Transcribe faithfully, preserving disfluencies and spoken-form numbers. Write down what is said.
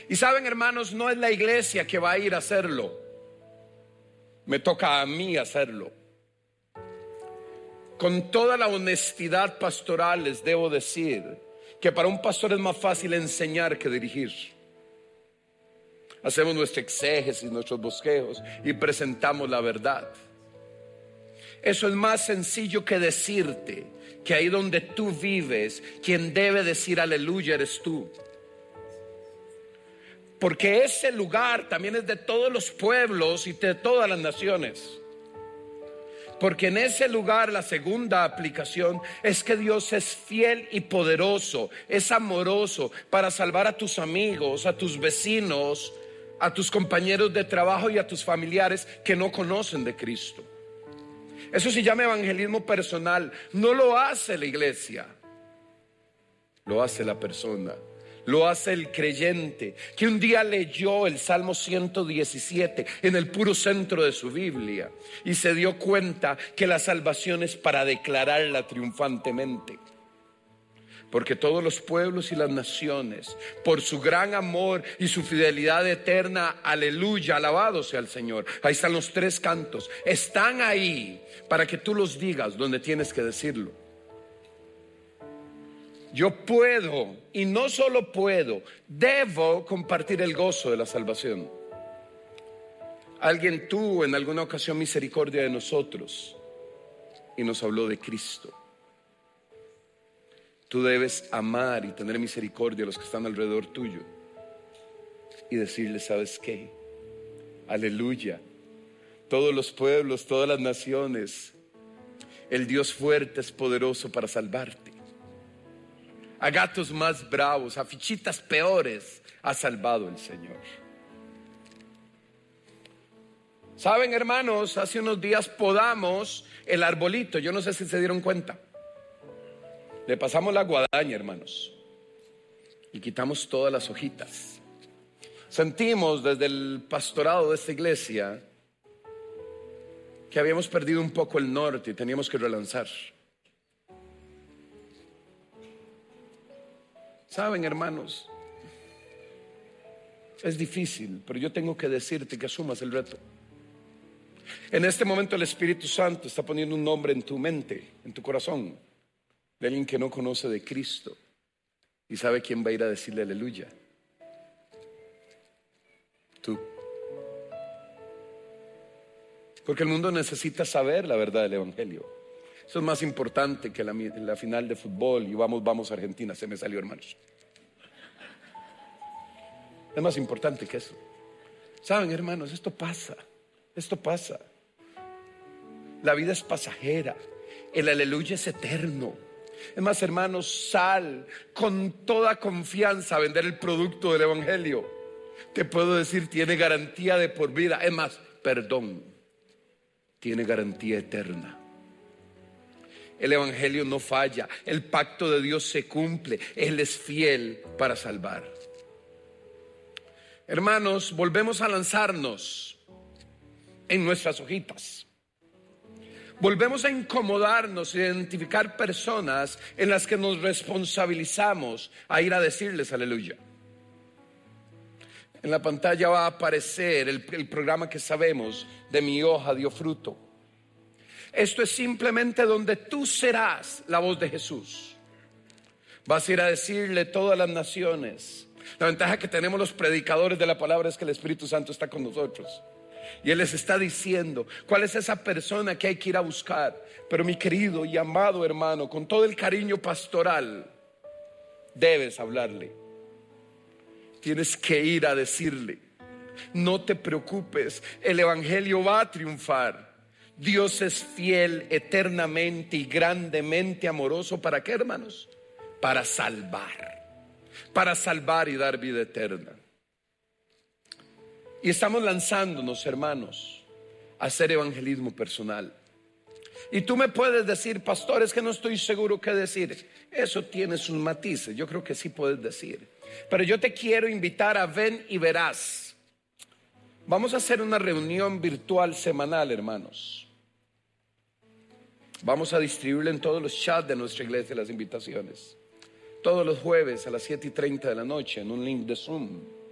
Y saben, hermanos, no es la iglesia que va a ir a hacerlo. Me toca a mí hacerlo. Con toda la honestidad pastoral les debo decir que para un pastor es más fácil enseñar que dirigir. Hacemos nuestra exégesis, nuestros bosquejos y presentamos la verdad. Eso es más sencillo que decirte que ahí donde tú vives, quien debe decir aleluya eres tú. Porque ese lugar también es de todos los pueblos y de todas las naciones. Porque en ese lugar la segunda aplicación es que Dios es fiel y poderoso, es amoroso para salvar a tus amigos, a tus vecinos, a tus compañeros de trabajo y a tus familiares que no conocen de Cristo. Eso se llama evangelismo personal. No lo hace la iglesia, lo hace la persona. Lo hace el creyente que un día leyó el Salmo ciento diecisiete en el puro centro de su Biblia y se dio cuenta que la salvación es para declararla triunfantemente. Porque todos los pueblos y las naciones, por su gran amor y su fidelidad eterna, aleluya, alabado sea el Señor. Ahí están los tres cantos, están ahí para que tú los digas donde tienes que decirlo. Yo puedo, y no solo puedo, debo compartir el gozo de la salvación. Alguien tuvo en alguna ocasión misericordia de nosotros y nos habló de Cristo. Tú debes amar y tener misericordia a los que están alrededor tuyo y decirles, ¿sabes qué? Aleluya. Todos los pueblos, todas las naciones, el Dios fuerte es poderoso para salvarte. A gatos más bravos, a fichitas peores, ha salvado el Señor. Saben, hermanos, hace unos días podamos el arbolito. Yo no sé si se dieron cuenta. Le pasamos la guadaña, hermanos, y quitamos todas las hojitas. Sentimos desde el pastorado de esta iglesia que habíamos perdido un poco el norte y teníamos que relanzar. Saben, hermanos, es difícil, pero yo tengo que decirte que asumas el reto. En este momento el Espíritu Santo está poniendo un nombre en tu mente, en tu corazón, de alguien que no conoce de Cristo y sabe quién va a ir a decirle aleluya. Tú. Porque el mundo necesita saber la verdad del Evangelio. Eso es más importante que la, la final de fútbol y vamos, vamos a Argentina. Se me salió, hermanos. Es más importante que eso. Saben, hermanos, esto pasa. Esto pasa. La vida es pasajera. El aleluya es eterno. Es más, hermanos, sal con toda confianza a vender el producto del Evangelio. Te puedo decir, tiene garantía de por vida. Es más, perdón, tiene garantía eterna. El Evangelio no falla, el pacto de Dios se cumple, Él es fiel para salvar. Hermanos, volvemos a lanzarnos en nuestras hojitas. Volvemos a incomodarnos, identificar personas en las que nos responsabilizamos a ir a decirles aleluya. En la pantalla va a aparecer el, el programa que sabemos de Mi hoja dio fruto. Esto es simplemente donde tú serás la voz de Jesús. Vas a ir a decirle a todas las naciones. La ventaja que tenemos los predicadores de la palabra es que el Espíritu Santo está con nosotros. Y Él les está diciendo cuál es esa persona que hay que ir a buscar. Pero mi querido y amado hermano, con todo el cariño pastoral, debes hablarle. Tienes que ir a decirle. No te preocupes, el Evangelio va a triunfar. Dios es fiel eternamente y grandemente amoroso. ¿Para qué, hermanos? Para salvar. Para salvar y dar vida eterna. Y estamos lanzándonos, hermanos, a hacer evangelismo personal. Y tú me puedes decir, pastor, es que no estoy seguro qué decir. Eso tiene sus matices, yo creo que sí puedes decir. Pero yo te quiero invitar a ven y verás. Vamos a hacer una reunión virtual semanal, hermanos. Vamos a distribuirle en todos los chats de nuestra iglesia las invitaciones. Todos los jueves a las siete y treinta de la noche en un link de Zoom.